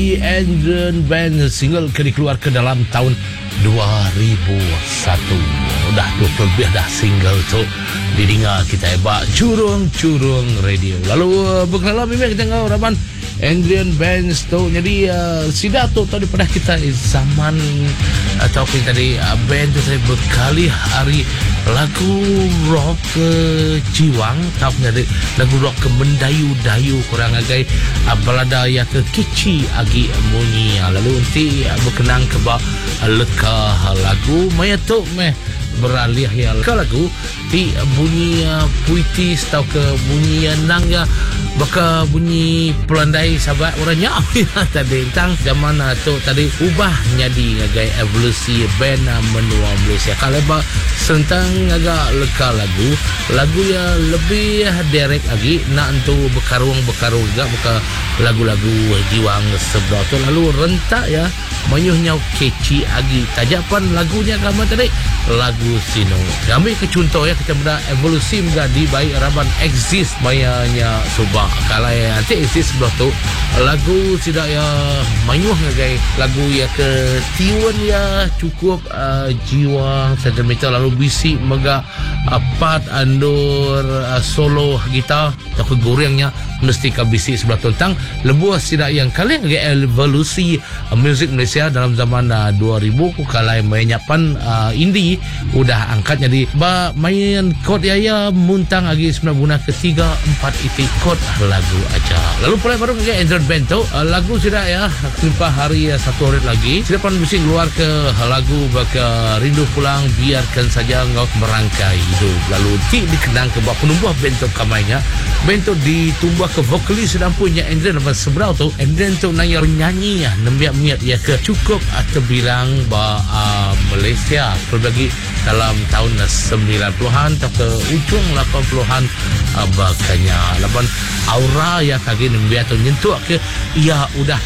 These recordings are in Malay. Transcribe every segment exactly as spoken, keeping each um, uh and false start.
Adrian Band, single ke dikeluarkan dalam tahun dua ribu satu. Dah dua puluh lebih dah single tu didengar kita hebat curung-curung radio. Lalu berkenalan memang kita tahu Raban Adrian Band tu. Jadi uh, sida tu tadi pada kita zaman ataupun tadi uh, band tu saya berkali hari lagu rock ke jiwang tau jadi lagu rock ke mendayu-dayu kurang agai uh, balada ya ke kici agi bunyi. Lalu nanti uh, berkenang ke bak uh, leka lagu maya tu meh beralih ya ke lagu di bunyi uh, puitis tau ke bunyi uh, nang ya baka bunyi pelandai sahabat orangnya tadi tentang zaman uh, tu tadi ubah jadi ngagai evolusi band uh, menua Malaysia kalau ba sentang agak leka lagu lagu ya lebih direct lagi nak tu berkarung-berkarung juga buka lagu-lagu jiwang sebelah tu lalu rentak ya menyuhnya keci lagi tajapan lagunya kamu tadi lagu sino ambil ke contoh ya kita benda evolusi menjadi baik Raban exist bayanya subah kalau ya nanti exist sebelah tu lagu tidak ya menyuh ngagai lagu ya ke tiun ya cukup uh, jiwa sentimental lalu bisik mega uh, part andur uh, solo gitar atau ke gorengnya mesti ke bisik sebelah tu tentang lebuh tidak yang kalian ngagai evolusi uh, music Malaysia dalam zaman uh, dua ribu ku kalai menyapan uh, indie udah angkat jadi ba main kod ya ya muntang lagi sebenarnya guna ketiga empat iti kod lagu aja lalu mulai baru ke Android Band tu uh, lagu sudah ya limpa hari ya, satu hari lagi sudah pan mesti keluar ke lagu baka rindu pulang biarkan saja engkau merangkai hidup lalu ti dikenang ke bak penumbuh band tu kamainya band tu ditumbuh ke vokalis sedang punya Android lepas seberau tu Android tu nanya penyanyi ya nembiak miat ya ke cukup atau bilang ba uh, Malaysia terbagi dalam tahun sembilan puluhan atau ke ujung lapan puluhan uh, bakanya lapan aura ya kaki nembiak tu nyentuh ke ia udah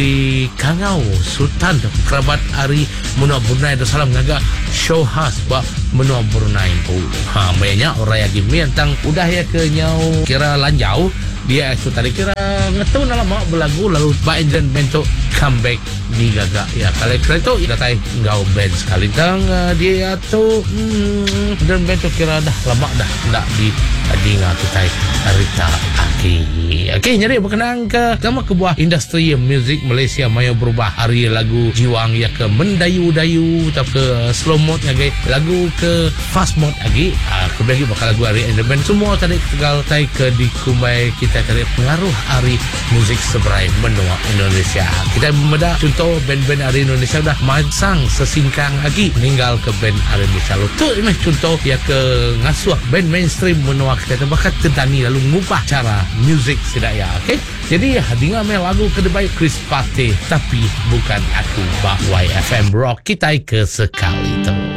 di Kangau Sultan kerabat Ari Menua Brunei Darussalam ngaga show khas ba Menua Brunei tu ha banyak orang yang gimantang udah ya ke nyau kira lanjau dia itu tadi kira ngetu lama belagu lalu Pak Adrian Band tu comeback di gagak ya kalau kira itu datai ngau band sekali tang uh, dia tu hmm, dan band tu kira dah lama dah ndak di dinga tu tai Rita Aki. Okey jadi berkenaan ke sama kebuah industri music Malaysia maya berubah hari lagu jiwang ya ke mendayu-dayu atau ke slow mode lagi lagu ke fast mode lagi uh, kebagi bakal lagu hari and band semua tadi tegal tai ke dikumbai kita tadi pengaruh hari musik seberai menua Indonesia kita membedah contoh band-band hari Indonesia dah masang sesingkang lagi meninggal ke band hari Indonesia lalu tu ini contoh ya ke ngasuh band mainstream menua kita bakat tentani lalu ngubah cara music sedaya. Okey jadi dengar main lagu kedebai Chris Pate tapi bukan aku bak Y F M Rock kita ke sekali tu.